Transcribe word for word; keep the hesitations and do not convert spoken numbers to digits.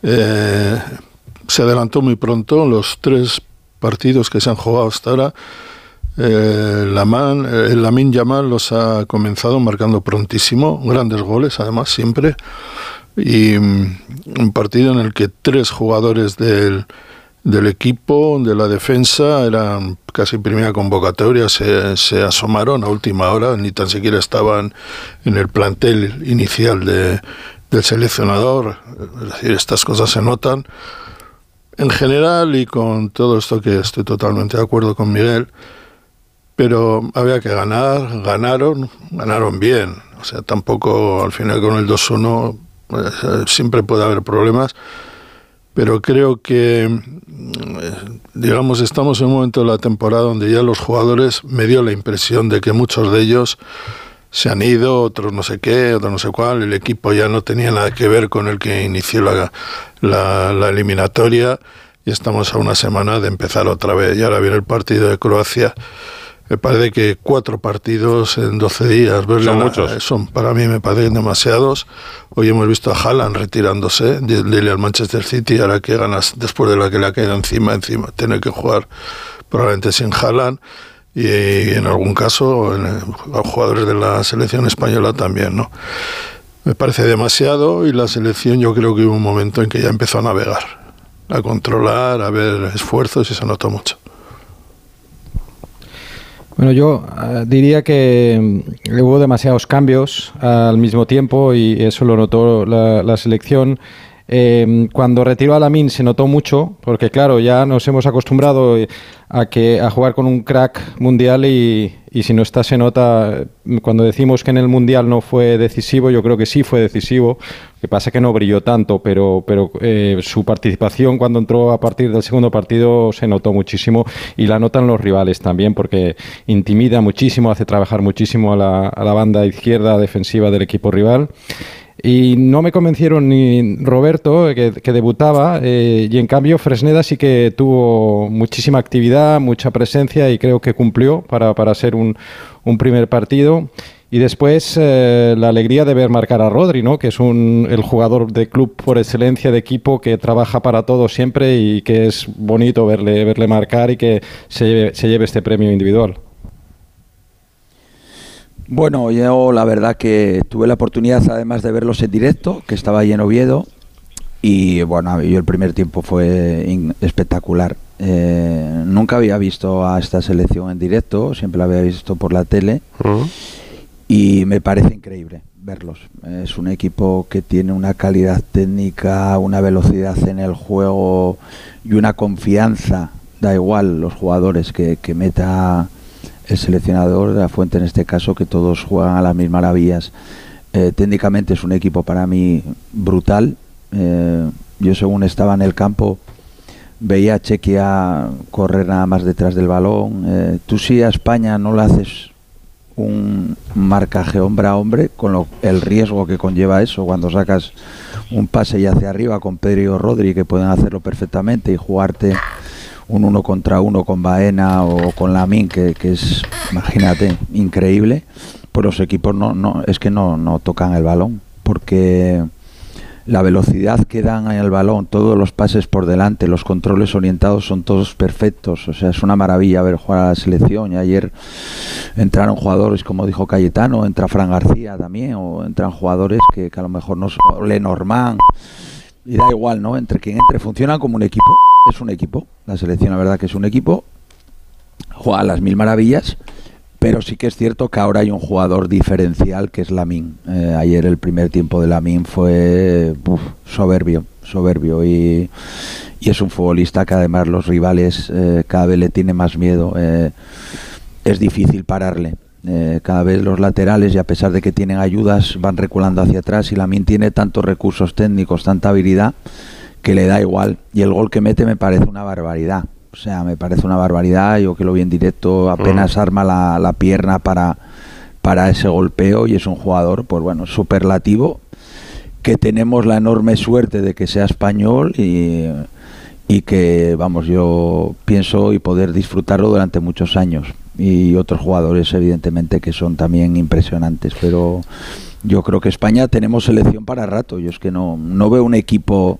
eh, se adelantó muy pronto. Los tres partidos que se han jugado hasta ahora, eh, Laman, el Lamine Yamal los ha comenzado marcando prontísimo, grandes goles además siempre, y um, un partido en el que tres jugadores del, del equipo, de la defensa, eran casi primera convocatoria, se, se asomaron a última hora, ni tan siquiera estaban en el plantel inicial de, del seleccionador. Es decir, estas cosas se notan. En general, y con todo esto que estoy totalmente de acuerdo con Miguel, pero había que ganar, ganaron, ganaron bien. O sea, tampoco al final con el dos uno pues, siempre puede haber problemas, pero creo que, digamos, estamos en un momento de la temporada donde ya los jugadores, me dio la impresión de que muchos de ellos se han ido, otros no sé qué, otros no sé cuál, el equipo ya no tenía nada que ver con el que inició la, la, la eliminatoria, y estamos a una semana de empezar otra vez. Y ahora viene el partido de Croacia. Me parece que cuatro partidos en doce días, ¿verdad? Son muchos. Son, para mí me parecen demasiados. Hoy hemos visto a Haaland retirándose del Manchester City, ahora que ganas después de la que le ha caído encima, encima, tiene que jugar probablemente sin Haaland. Y, y en algún caso en, a jugadores de la selección española también, ¿no? Me parece demasiado, y la selección yo creo que hubo un momento en que ya empezó a navegar, a controlar, a ver esfuerzos, y se notó mucho. Bueno, yo uh, diría que hubo demasiados cambios uh, al mismo tiempo, y eso lo notó la, la selección. Eh, cuando retiró a Lamine se notó mucho, porque claro, ya nos hemos acostumbrado a que a jugar con un crack mundial, y, y si no está se nota. Cuando decimos que en el mundial no fue decisivo, yo creo que sí fue decisivo. Lo que pasa es que no brilló tanto, pero, pero eh, su participación cuando entró a partir del segundo partido se notó muchísimo, y la notan los rivales también, porque intimida muchísimo, hace trabajar muchísimo a la, a la banda izquierda defensiva del equipo rival. Y no me convencieron ni Roberto, que, que debutaba, eh, y en cambio Fresneda sí que tuvo muchísima actividad, mucha presencia, y creo que cumplió para, para ser un, un primer partido. Y después eh, la alegría de ver marcar a Rodri, ¿no? Que es un, el jugador de club por excelencia, de equipo, que trabaja para todo siempre, y que es bonito verle, verle marcar y que se lleve, se lleve este premio individual. Bueno, yo la verdad que tuve la oportunidad, además de verlos en directo, que estaba ahí en Oviedo, y bueno, yo el primer tiempo fue in- espectacular. Eh, nunca había visto a esta selección en directo, siempre la había visto por la tele, uh-huh. Y me parece increíble verlos. Es un equipo que tiene una calidad técnica, una velocidad en el juego y una confianza, da igual los jugadores que, que meta el seleccionador de la Fuente en este caso, que todos juegan a las mil maravillas. Eh, técnicamente es un equipo para mí brutal. Eh, yo según estaba en el campo veía a Chequia correr nada más detrás del balón. Eh, tú sí a España no le haces un marcaje hombre a hombre, con lo, el riesgo que conlleva eso cuando sacas un pase y hacia arriba con Pedri y Rodri, que pueden hacerlo perfectamente, y jugarte un uno contra uno con Baena o con Lamine, que, que es, imagínate, increíble. Pues los equipos no, no es que no, no tocan el balón, porque la velocidad que dan en el balón, todos los pases por delante, los controles orientados son todos perfectos. O sea, es una maravilla ver jugar a la selección. Y ayer entraron jugadores, como dijo Cayetano, entra Fran García también, o entran jugadores que, que a lo mejor no son Lenormand, y da igual, ¿no? Entre quien entre, funcionan como un equipo. Es un equipo, la selección la verdad que es un equipo, juega a las mil maravillas, pero sí que es cierto que ahora hay un jugador diferencial, que es Lamine. Eh, ayer el primer tiempo de Lamine fue uf, soberbio, soberbio, y, y es un futbolista que además los rivales eh, cada vez le tiene más miedo. Eh, es difícil pararle. Eh, cada vez los laterales, y a pesar de que tienen ayudas, van reculando hacia atrás, y Lamine tiene tantos recursos técnicos, tanta habilidad, que le da igual. Y el gol que mete me parece una barbaridad. O sea, me parece una barbaridad. Yo que lo vi en directo, apenas uh-huh. arma la, la pierna para, para ese golpeo, y es un jugador, pues bueno, superlativo, que tenemos la enorme suerte de que sea español, y, y que, vamos, yo pienso y poder disfrutarlo durante muchos años. Y otros jugadores, evidentemente, que son también impresionantes, pero yo creo que España tenemos selección para rato. Yo es que no, no veo un equipo